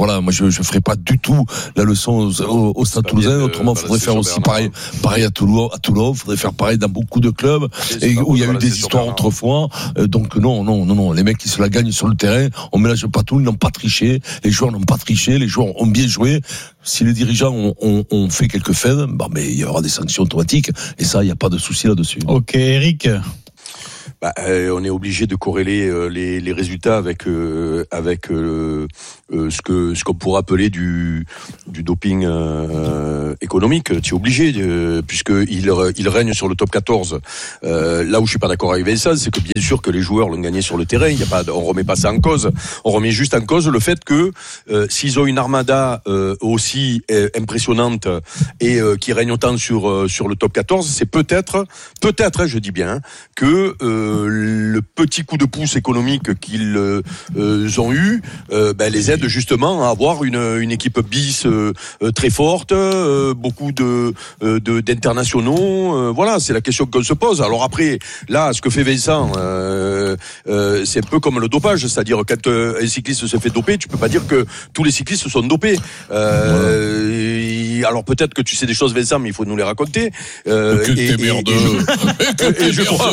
voilà, moi je ne ferai pas du tout la leçon au, au Stade Toulousain. Autrement, il faudrait faire aussi pareil, pareil à Toulon. À Toulon, il faudrait faire pareil dans beaucoup de clubs et où il y a eu des histoires autrefois. Donc non, non, non, non. Les mecs qui se la gagnent sur le terrain, on mélange pas tout. Ils n'ont pas triché. Les joueurs n'ont pas triché. Les joueurs ont bien joué. Si les dirigeants ont, ont, ont fait quelques faits, bah, mais il y aura des sanctions automatiques. Et ça, il n'y a pas de souci là-dessus.
Ok, Eric.
Bah, euh, on est obligé de corréler euh, les, les résultats avec euh, avec euh, euh, ce que ce qu'on pourrait appeler du du doping euh, économique. Tu es obligé, euh, puisque il il règne sur le top quatorze. Euh, là où je suis pas d'accord avec Vincent, c'est que bien sûr que les joueurs l'ont gagné sur le terrain. Il y a pas, on remet pas ça en cause. On remet juste en cause le fait que euh, s'ils ont une armada euh, aussi euh, impressionnante et euh, qui règne autant sur euh, sur le top quatorze, c'est peut-être peut-être, hein, je dis bien, que euh, le petit coup de pouce économique qu'ils euh, ont eu euh, ben, les aide justement à avoir une, une équipe bis euh, très forte, euh, beaucoup de, euh, de d'internationaux. Euh, voilà, c'est la question qu'on se pose. Alors après, là, ce que fait Vincent, euh, euh, c'est un peu comme le dopage, c'est-à-dire quand euh, un cycliste se fait doper, tu peux pas dire que tous les cyclistes sont dopés. Euh, alors peut-être que tu sais des choses, Vincent, mais il faut nous les raconter. Euh,
que t'es merdeux.
Et je crois.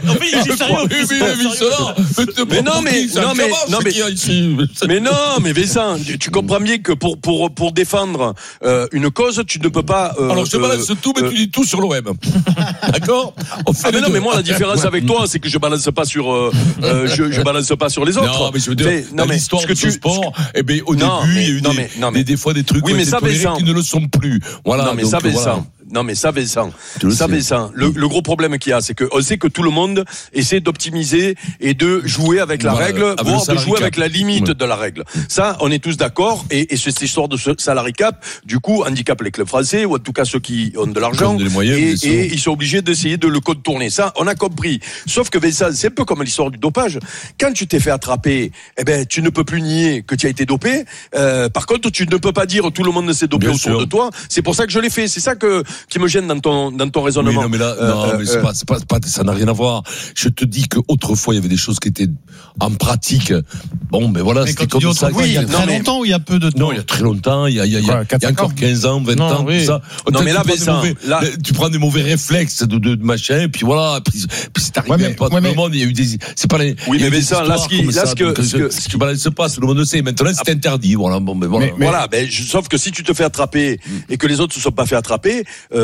Mais non, mais non, mais non, mais mais non, mais Vincent, tu comprends bien que pour pour pour défendre euh, une cause, tu ne peux pas. Euh,
Alors je te balance euh, tout, mais euh, tu dis tout sur l'O M. D'accord.
Ah mais non, mais moi la différence avec toi, c'est que je balance pas sur euh, euh, je je balance pas sur les autres.
Non, mais je veux dire, mais, non, mais l'histoire de ce sport, eh ben au
non,
début,
mais,
il y a eu
non,
des,
mais, non, mais,
des, des fois des trucs
oui, mais ça,
qui ne le sont plus. Voilà.
Non, mais
donc,
ça, Vincent.
Voilà.
Non mais ça Vincent, ça Vincent, le, le gros problème qu'il y a, c'est que on sait que tout le monde essaie d'optimiser et de jouer avec la voilà, règle, avec voire de jouer cap. avec la limite ouais. de la règle. Ça, on est tous d'accord, et, et cette histoire de ce salary cap, du coup, handicape les clubs français, ou en tout cas ceux qui ont de l'argent, moyens, et, et ils sont obligés d'essayer de le contourner. Ça, on a compris. Sauf que Vincent, c'est un peu comme l'histoire du dopage. Quand tu t'es fait attraper, eh ben, tu ne peux plus nier que tu as été dopé. Euh, par contre, tu ne peux pas dire tout le monde s'est dopé Bien autour sûr. de toi. C'est pour ça que je l'ai fait. C'est ça que qui me gêne dans ton dans ton raisonnement.
Oui, non mais là, euh, non, euh, mais c'est, euh, pas, c'est pas, c'est pas, ça n'a rien à voir. Je te dis que autrefois il y avait des choses qui étaient en pratique. Bon, ben voilà, mais c'était comme ça.
Oui, il y a très mais... longtemps ou il y a peu de temps.
Non, il y a très longtemps. Il y a, il y a, Quoi, il y a encore quinze ans, vingt non, ans, oui. tout ça.
Non, mais là, mais ça,
là, tu prends des mauvais réflexes de, de, de machin, et puis voilà, puis, puis c'est arrivé ouais, mais, pas ouais, tout mais... le monde. Il y a eu des, c'est pas les.
Oui, mais ça, là, ce qui, là, ce que,
ce que, ce qui balance pas, tout le monde le sait. Maintenant, c'est interdit. Voilà, bon, ben voilà.
Voilà, ben sauf que si tu te fais attraper et que les autres se sont pas fait attraper,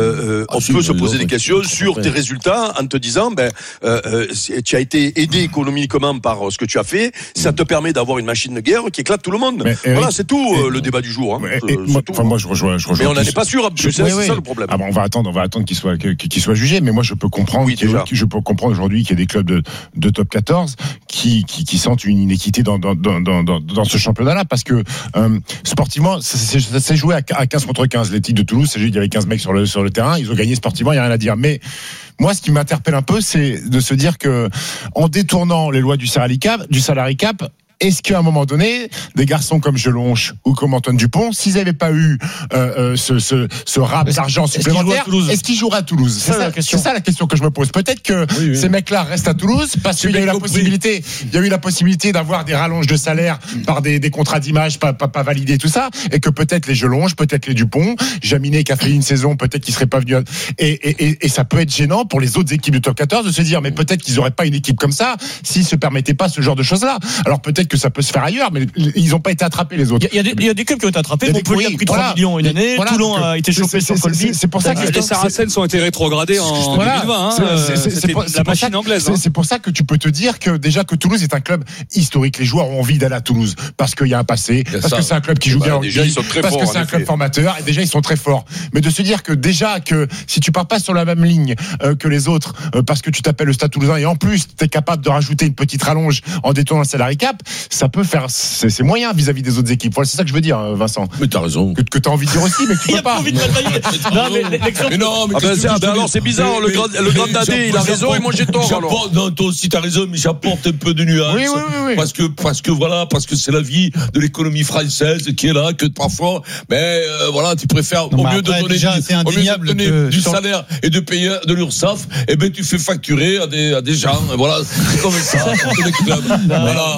on peut se poser des questions sur tes résultats en te disant, ben, euh, tu as été aidé économiquement par ce que tu as fait, ça te permet d'avoir une machine de guerre qui éclate tout le monde. Mais, voilà, Eric, c'est tout euh, le débat du jour. Hein.
Et, et, moi, enfin, moi, je rejoins, je rejoins.
Mais on n'en est pas sûr, en plus, c'est oui. ça le problème.
Ah bon, on va attendre, on va attendre qu'il soit, qu'il soit jugé. Mais moi, je peux comprendre, oui, je peux comprendre aujourd'hui qu'il y a des clubs de, de top quatorze qui, qui, qui sentent une inéquité dans, dans, dans, dans, dans, dans ce championnat-là, parce que euh, sportivement, ça, ça s'est joué à quinze contre quinze. Les Tigres de Toulouse, c'est juste, il y avait quinze mecs sur le sur le terrain, ils ont gagné sportivement, il y a rien à dire. Mais moi, ce qui m'interpelle un peu, c'est de se dire que, en détournant les lois du salary cap, du salary cap, est-ce qu'à un moment donné, des garçons comme Jelonche ou comme Antoine Dupont, s'ils n'avaient pas eu euh, euh, ce, ce, ce rap d'argent supplémentaire, est-ce qu'ils joueraient à Toulouse ? C'est, c'est, ça, c'est ça la question que je me pose. Peut-être que oui, oui. ces mecs-là restent à Toulouse parce qu'il y a eu la compris. possibilité, il y a eu la possibilité d'avoir des rallonges de salaire par des, des contrats d'image pas, pas, pas validés, tout ça, et que peut-être les Jelonche, peut-être les Dupont, Jaminet qui a fait une saison, peut-être qu'ils seraient pas venus. À... Et, et, et, et ça peut être gênant pour les autres équipes du top quatorze de se dire, mais peut-être qu'ils n'auraient pas une équipe comme ça s'ils se permettaient pas ce genre de choses-là. Alors peut-être que ça peut se faire ailleurs, mais ils n'ont pas été attrapés les autres.
Il y a, il y a, des, il y a des clubs qui ont été attrapés. Montpellier a pris voilà. trois millions une année. Voilà. Toulon a été chopé sur Colby.
C'est pour ça que
les Saracens ont été rétrogradés en
voilà.
deux mille vingt. Hein. C'est, c'est, c'est, c'est
la
machine
ça,
anglaise.
C'est,
hein.
c'est pour ça que tu peux te dire que déjà que Toulouse est un club historique. Les joueurs ont envie d'aller à Toulouse parce qu'il y a un passé, parce ça. que c'est un club qui joue bah, bien,
déjà, ils sont très
parce
forts,
que c'est un club formateur et déjà ils sont très forts. Mais de se dire que déjà que si tu pars pas sur la même ligne euh, que les autres, euh, parce que tu t'appelles le Stade Toulousain et en plus tu es capable de rajouter une petite rallonge en détournant le salary cap, ça peut faire c'est, c'est moyen vis-à-vis des autres équipes. Voilà, c'est ça que je veux dire, Vincent.
Mais t'as raison.
Que, que t'as envie de dire aussi, mais tu peux pas.
Non, mais,
mais non, mais,
ah ben c'est, ah ben alors c'est bizarre. Mais, le grand, le grand dadé, il a raison et moi j'ai tort. Alors.
Non, toi aussi t'as raison, mais j'apporte un peu de nuance.
Oui, oui, oui, oui.
Parce que, parce que voilà, parce que c'est la vie de l'économie française qui est là, que parfois, mais euh, voilà, tu préfères
non,
au mieux
après,
de donner,
déjà,
du, au mieux de donner que... du salaire et de payer de l'URSSAF, et ben tu fais facturer à des à des gens. Voilà, c'est comme ça. Tous les clubs. Voilà,
non,
voilà.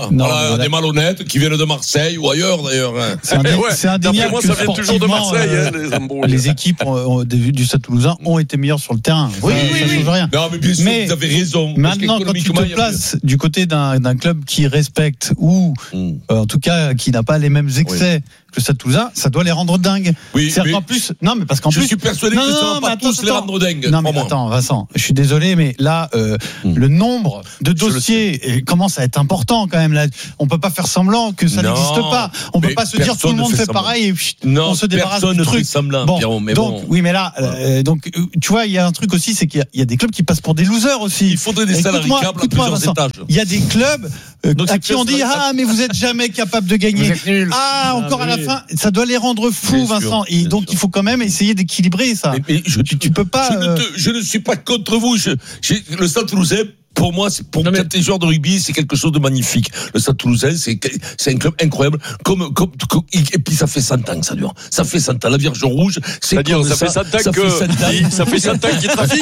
à des malhonnêtes qui viennent de Marseille ou ailleurs d'ailleurs.
C'est, indé-
ouais,
c'est indéniable
moi,
que
ça vient toujours de Marseille,
euh,
hein, les embrouilles.
les équipes euh, du, du Stade Toulousain ont été meilleures sur le terrain.
Oui,
ça,
oui,
ça
oui.
change rien.
Non, mais bien sûr,
Mais
vous avez raison.
Maintenant, quand tu te places du côté d'un, d'un club qui respecte ou, mm. euh, en tout cas, qui n'a pas les mêmes excès oui. que le Stade Toulousain, ça doit les rendre dingues.
Oui,
c'est-à-dire qu'en plus, non, mais parce qu'en
je
plus,
suis persuadé
non,
que ça
non,
va pas
attends,
tous attends. les rendre dingues.
Non, mais attends, Vincent, je suis désolé, mais là, euh, mm. le nombre de dossiers commence à être important quand même. Là, on peut pas faire semblant que ça non, n'existe pas. On peut pas se dire tout le monde fait, fait pareil et pff,
non,
on se débarrasse du truc.
Semblant,
bon,
Pierrot, mais
donc,
bon.
oui, mais là, euh, donc, tu vois, il y a un truc aussi, c'est qu'il y a, il y a des clubs qui passent pour des losers aussi.
Il faudrait des salariés câbles à plusieurs
Vincent,
étages.
Il y a des clubs euh, donc, à qui on dit ah mais vous êtes jamais capable de gagner. Ah encore ah, à la fin, ça doit les rendre fous, bien Vincent. Sûr, et donc sûr. Il faut quand même essayer d'équilibrer ça. Mais, mais je, tu, tu peux pas.
Je, euh... ne, te, je ne suis pas contre vous. Je, le Stade Toulousain. Pour moi, c'est pour quand t'es joueur de rugby, c'est quelque chose de magnifique. Le Stade Toulousain, c'est c'est un club incroyable. Comme comme, comme et puis ça fait cent ans que ça dure. Ça fait cent ans. La Vierge Rouge, c'est
C'est-à-dire, ça,
ça
fait cent ans ça que fait cent ans. ça fait cent ans qu'il trafique.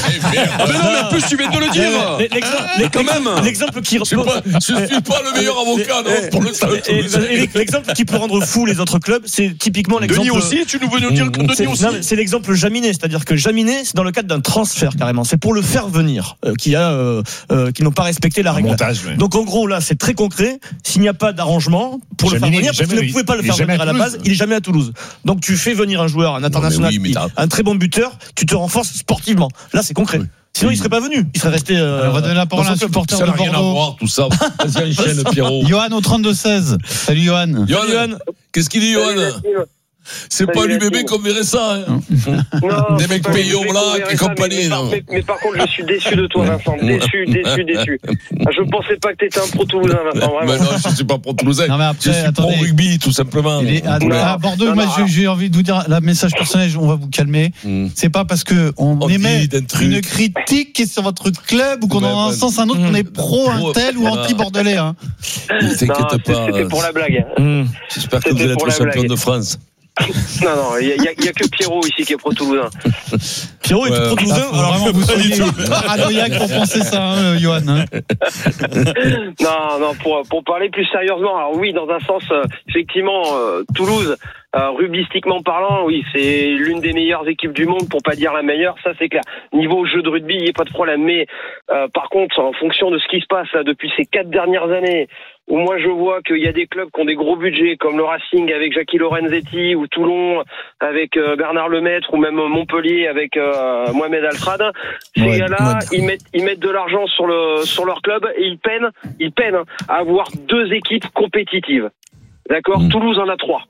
Ah mais non, mais en plus tu viens de le dire.
L'exemple, quand même. L'exemple qui
je suis pas, je suis pas le meilleur avocat non, pour le Stade Toulousain.
L'exemple qui peut rendre fou les autres clubs, c'est typiquement l'exemple.
Denis aussi, tu nous veux nous dire que Denis aussi.
C'est l'exemple Jaminet, c'est-à-dire que Jaminet, c'est dans le cadre d'un transfert carrément. C'est pour le faire venir, qui a qui n'ont pas respecter la règle.
Montage, oui.
Donc en gros là c'est très concret. S'il n'y a pas d'arrangement pour jamais, le faire venir, parce qu'il ne pouvait pas le faire venir à, à la base, il est jamais à Toulouse. Donc tu fais venir un joueur, un international, non, oui, un très bon buteur, tu te renforces sportivement. Là c'est concret. Oui. Sinon oui. il serait pas venu. Il serait resté. Euh,
Alors, on va donner la parole à un supporter de Bordeaux.
Ça n'a rien à voir tout ça. Vas-y enchaîne Pierrot.
Johan au trente-deux seize. Salut Johan.
Johan. Qu'est-ce qu'il dit Johan? C'est pas l'U B B qu'on verrait ça, hein.
Non,
des mecs payés au black et compagnie.
Mais, mais, mais, mais par contre, je suis déçu de toi, Vincent. Déçu, déçu, déçu. Je pensais pas que t'étais un pro-toulousain, Vincent.
Mais non, je suis pas pro-toulousain. Non, mais après, je suis attendez, pro-rugby, tout simplement.
Est, à, à Bordeaux, non, moi, non, j'ai envie de vous dire, la message personnel, on va vous calmer. Mm. C'est pas parce que on, on émet une critique qui est sur votre club ou qu'on ouais, a un ouais, sens un autre, qu'on est pro un tel ou anti-bordelais, hein.
Ne t'inquiète pas.
C'était pour la blague.
J'espère que vous allez être champion de France.
Non, non, il n'y a, a, a que Pierrot ici qui est pro-toulousain.
Pierrot est ouais. pro-toulousain,
ah, alors que vous soyez paranoïaque pour penser ça, hein, Johan. Hein.
Non, non, pour, pour parler plus sérieusement, alors oui, dans un sens, euh, effectivement, euh, Toulouse, euh, rugbystiquement parlant, oui, c'est l'une des meilleures équipes du monde, pour pas dire la meilleure, ça c'est clair. Niveau jeu de rugby, il n'y a pas de problème, mais euh, par contre, en fonction de ce qui se passe là, depuis ces quatre dernières années, où moi je vois qu'il y a des clubs qui ont des gros budgets, comme le Racing avec Jackie Lorenzetti, ou Toulon avec euh, Bernard Lemaître, ou même Montpellier avec euh, Mohamed Alfred. Ces ouais, gars-là, ouais. ils mettent ils mettent de l'argent sur le sur leur club et ils peinent ils peinent à avoir deux équipes compétitives. D'accord, mmh. Toulouse en a trois.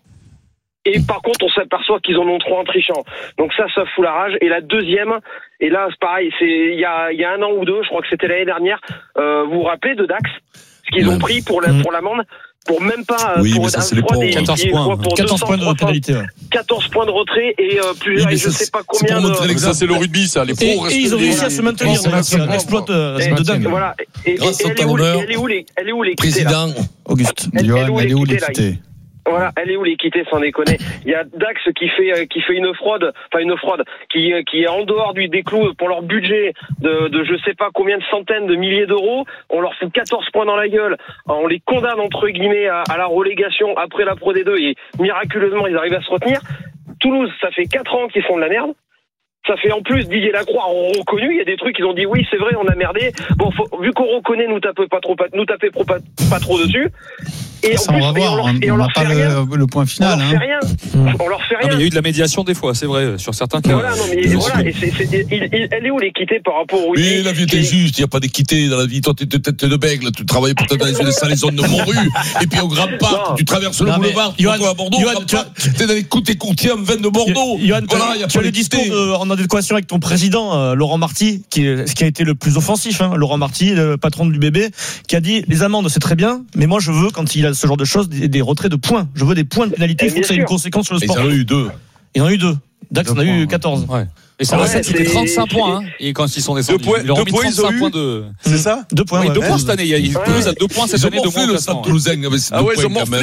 Et par contre, on s'aperçoit qu'ils en ont trois en trichant. Donc ça, ça fout la rage. Et la deuxième, et là, c'est pareil, c'est il y a il y a un an ou deux, je crois que c'était l'année dernière. Euh, vous vous rappelez de Dax? Ce qu'ils ouais. ont pris pour la pour l'amende, pour même pas
oui,
pour
mais ça, c'est les points,
quatorze points,
pour
quatorze points de pénalité. Ouais.
quatorze points de retrait et euh, plus oui, je ça, sais pas combien de.
Ça c'est le rugby, ça. Les pros
et, et ils ont réussi à se maintenir. C'est un exploit de dingue.
Voilà. Et elle est où les elle est où les
président
Auguste. Johan, elle est où l'équité?
Voilà, elle est où l'équité, sans déconner. Il y a Dax qui fait qui fait une fraude, enfin une fraude, qui qui est en dehors du des clous pour leur budget de de je sais pas combien de centaines de milliers d'euros. On leur fout quatorze points dans la gueule, on les condamne entre guillemets à, à la relégation après la Pro D deux et miraculeusement ils arrivent à se retenir. Toulouse, ça fait quatre ans qu'ils font de la merde. Ça fait en plus Didier Lacroix ont reconnu, il y a des trucs ils ont dit oui c'est vrai on a merdé. Bon faut, vu qu'on reconnaît nous taper pas trop pas, nous taper pas, pas trop dessus. Et
ça
en plus,
on va voir, on, on, on n'a pas le, le point final.
On leur
hein.
fait rien. Mmh. On leur fait rien.
Non, il y a eu de la médiation des fois, c'est vrai, sur certains cas.
Voilà, non, mais voilà, et c'est, c'est, il, il, elle est où l'équité par rapport au.
Mais la vie était juste, il n'y a pas d'équité dans la vie. Toi, tu es tête de bègle, tu travaillais peut-être dans les salles de Montrue, et puis au Grand Parc, tu traverses le boulevard, tu vas à Bordeaux, tu es dans les côtés courtiers en veine de Bordeaux.
Voilà, il y a pas le discours en adéquation avec ton président, Laurent Marty, qui a été le plus offensif. Laurent Marty, le patron de l'U B B, qui a dit les amendes, c'est très bien, mais moi, je veux, quand il a ce genre de choses, des retraits de points. Je veux des points de pénalité. Il faut que ça ait une conséquence sur le sport.
Ils en ont eu deux.
Ils en ont eu deux. Dax en a eu quatorze.
Ouais. Et ça, ouais, c'était trente-cinq points. Hein. Et quand ils sont descendus,
deux points,
ils leur ont mis trente-cinq points de.
C'est ça?
Deux points. Oui, deux points cette année. Il y a Toulouse à deux points cette année de moins
le Stade Toulousain.
Ah ouais, ils ont morflé.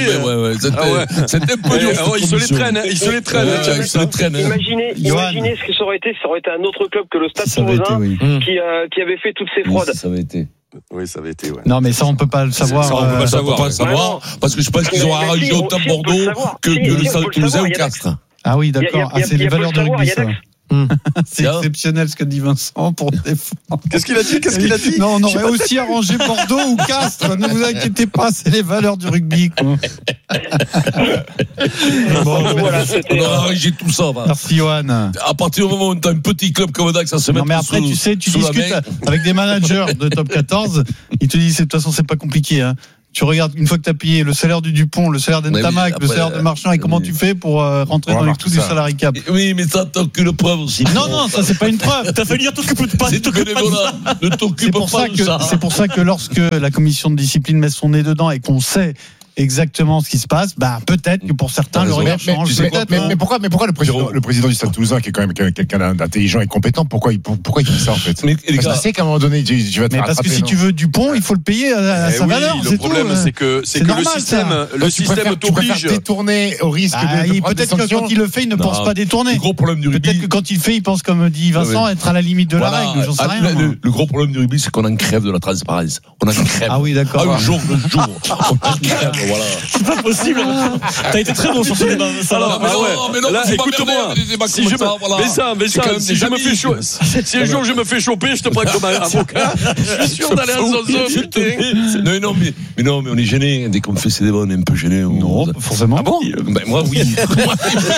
C'était un peu dur. Ils se les traînent. Ils se les traînent.
Ils se les traînent. Imaginez, imaginez ce que ça aurait été. Ça aurait été un autre club que le Stade Toulousain qui qui avait fait toutes ces fraudes.
Ça avait été.
Oui, ça avait été. Ouais.
Non, mais ça, on peut pas le savoir.
Ça, on peut pas le savoir,
euh,
savoir parce que je pense qu'ils ont arrangé autant Bordeaux que, que le Stade Toulousain ou Castres.
Ah oui, d'accord. Ah, c'est les valeurs de rugby, ça. Mmh. C'est exceptionnel ce que dit Vincent pour défendre.
Qu'est-ce qu'il a dit Qu'est-ce qu'il a dit
Non, on aurait aussi arrangé Bordeaux ou Castres. Ne vous inquiétez pas, c'est les valeurs du rugby. Quoi.
Bon, voilà, on aurait arrangé tout ça. Va.
Merci Johan.
À partir du moment où tu as un petit club comme Dax, ça se met.
Non, mais après, sous, tu sais, tu discutes avec des managers de top quatorze. Ils te disent, de toute façon, c'est pas compliqué. Hein. Tu regardes, une fois que tu as payé le salaire du Dupont, le salaire d'Entamac, oui, le salaire de Marchand, et comment oui. tu fais pour euh, rentrer dans les clous du salarié cap.
Oui, mais ça, t'as qu'une preuve aussi.
Non, non, ça, c'est pas une preuve.
T'as fallu dire, t'occupes pas,
c'est
t'occupes pas de ça.
Ne t'occupe pas de ça.
C'est pour ça que lorsque la commission de discipline met son nez dedans et qu'on sait exactement ce qui se passe, bah peut-être que pour certains le regard change.
Mais, mais, mais pourquoi, mais pourquoi le président, le président du Stade Toulousain, qui est quand même quelqu'un d'intelligent et compétent, pourquoi il, pourquoi il fait ça en fait?
Mais les
gars, c'est qu'à un moment donné, tu, tu vas te
mais parce que si tu veux Dupont, il faut le payer à, à sa
oui,
valeur.
Le problème, c'est que c'est que le système, le système t'oblige.
Détourner au risque de, de
peut-être que quand il le fait, il ne pense pas détourner.
Le gros problème du rugby.
Peut-être que quand il le fait, il pense, comme dit Vincent, être à la limite de la règle. J'en sais rien.
Le gros problème du rugby, c'est qu'on en crève de la transparence. On en crève.
Ah oui, d'accord.
Un jour le jour. On en crève. Voilà.
Possible. T'as été très bon sur ce débat. Ça,
alors, mais, ouais. mais non, là, écoute-moi. Si je me, voilà. Mais ça, mais ça, si je me fais chaud, si un jour je me fais choper, je te prends comme un avocat. Je suis sûr d'aller à Zonzo.
Non, non, mais, mais non, mais on est gêné. Dès qu'on fait ces débats, on est un peu gêné.
Non, forcément.
Ah bon? Ben, moi, oui. Moi,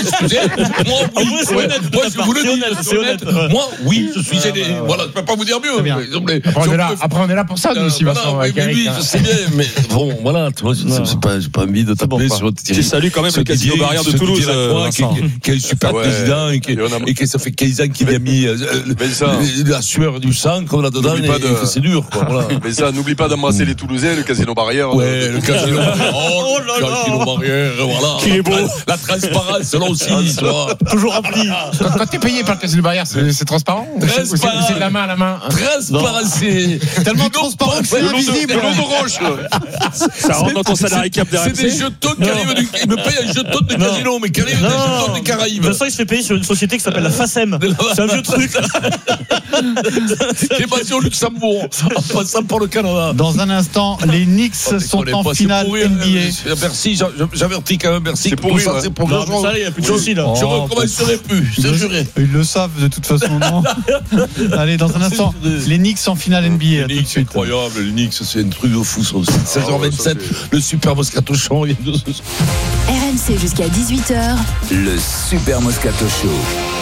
oui.
C'est honnête.
Moi, je vous le dis, c'est honnête. Moi, oui, je suis gêné. Voilà, je peux pas vous dire mieux.
Après, on est là pour ça, nous aussi, Vincent.
Oui, je sais bien, mais bon, voilà, j'ai pas envie de taper sur.
Tu salues quand même le Casino Barrière de Toulouse,
qui est un super président et qui ça fait quinze ans qu'il a mis la sueur du sang comme là-dedans. C'est dur.
Mais ça, n'oublie pas d'embrasser les Toulousains, le Casino Barrière.
Ouais, le Casino Barrière. Oh là là. Le Casino Barrière, voilà.
Qui est beau.
La transparence, là aussi, tu vois.
Toujours rempli.
Quand t'es payé par le Casino Barrière, c'est transparent? C'est de la main à la main?
Transparent, c'est
tellement transparent que c'est invisible.
Le nom d'orange.
Ça rentre dans ton salarié cap derrière.
C'est des jetons qui arrivent du. Il me paye un jeton de casino, mais qui arrive des jetons des Caraïbes.
Vincent, il se fait payer sur une société qui s'appelle la FACEM. C'est un vieux truc.
Qui est basé au Luxembourg. En passant par le Canada.
Dans un instant, les Knicks sont en finale N B A.
Merci, j'avertis quand même, merci.
C'est pour lui.
C'est pour
non, ça, il n'y a plus de soucis là.
Je recommencerai plus, je te jure.
Ils le savent de toute façon, non? Allez, dans un instant, les Knicks en finale N B A.
Les Knicks, c'est incroyable. Les Knicks, c'est un truc de fou, ça aussi. seize heures vingt-sept, le Super Moscato Show.
R M C jusqu'à dix-huit heures.
Le Super Moscato Show.